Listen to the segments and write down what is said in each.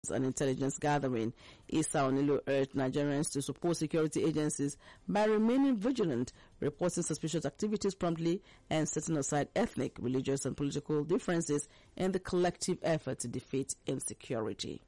and intelligence gathering. Issa Onilu urged Nigerians to support security agencies by remaining vigilant, reporting suspicious activities promptly, and setting aside ethnic, religious, and political differences in the collective effort to defeat insecurity.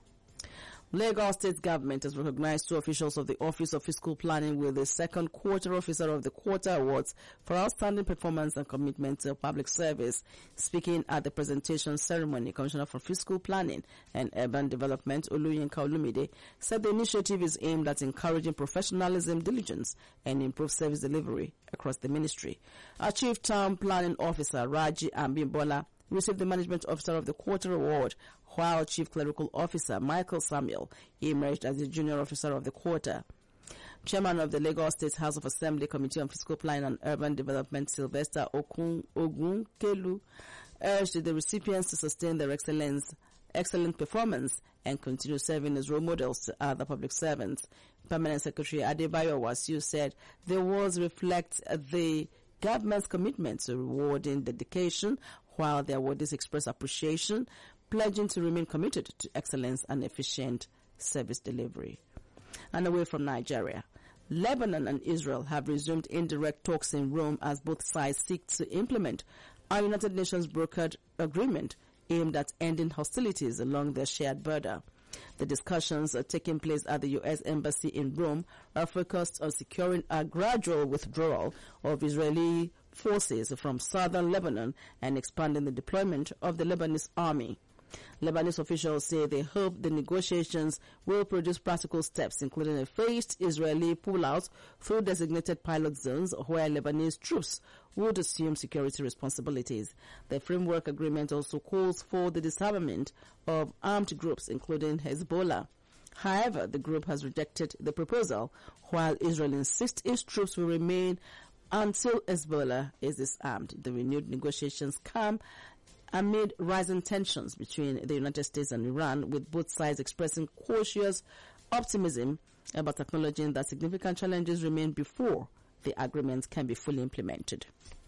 Lagos State Government has recognized 2 officials of the Office of Fiscal Planning with the Second Quarter Officer of the Quarter Awards for outstanding performance and commitment to public service. Speaking at the presentation ceremony, Commissioner for Fiscal Planning and Urban Development, Oluyinka Olumide, said the initiative is aimed at encouraging professionalism, diligence, and improved service delivery across the ministry. Our Chief Town Planning Officer, Raji Ambimbola, received the Management Officer of the Quarter Award, while Chief Clerical Officer Michael Samuel emerged as the Junior Officer of the Quarter. Chairman of the Lagos State House of Assembly Committee on Fiscal Planning and Urban Development, Sylvester Ogunkelu, urged the recipients to sustain their excellent performance and continue serving as role models to other public servants. Permanent Secretary Adebayo Wasiu said the awards reflect the government's commitment to rewarding dedication, while the awardees express appreciation, pledging to remain committed to excellence and efficient service delivery. And away from Nigeria, Lebanon and Israel have resumed indirect talks in Rome as both sides seek to implement a United Nations brokered agreement aimed at ending hostilities along their shared border. The discussions taking place at the U.S. Embassy in Rome are focused on securing a gradual withdrawal of Israeli forces from southern Lebanon and expanding the deployment of the Lebanese army. Lebanese officials say they hope the negotiations will produce practical steps, including a phased Israeli pullout through designated pilot zones where Lebanese troops would assume security responsibilities. The framework agreement also calls for the disarmament of armed groups, including Hezbollah. However, the group has rejected the proposal, while Israel insists its troops will remain until Hezbollah is disarmed. The renewed negotiations come amid rising tensions between the United States and Iran, with both sides expressing cautious optimism about acknowledging that significant challenges remain before the agreement can be fully implemented.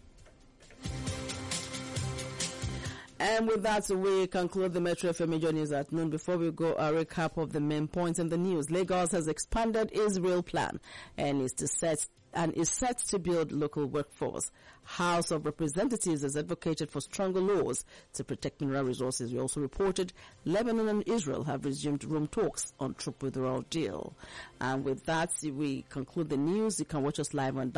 And with that, we conclude the Metro FM Major News at noon. Before we go, a recap of the main points in the news. Lagos has expanded its rail plan and is set to build local workforce. House of Representatives has advocated for stronger laws to protect mineral resources. We also reported Lebanon and Israel have resumed Rome talks on troop withdrawal deal. And with that, we conclude the news. You can watch us live on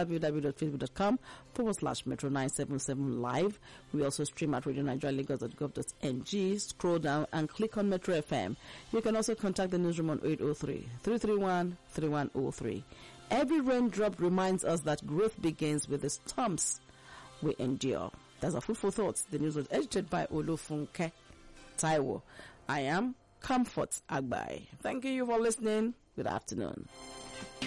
www.facebook.com/Metro977 live. We also stream at radionigerialagos.gov.ng. Scroll down and click on Metro FM. You can also contact the newsroom on 803-331-3103. Every raindrop reminds us that growth begins with the storms we endure. That's our food for thoughts. The news was edited by Olufunke Taiwo. I am Comfort Agbai. Thank you for listening. Good afternoon.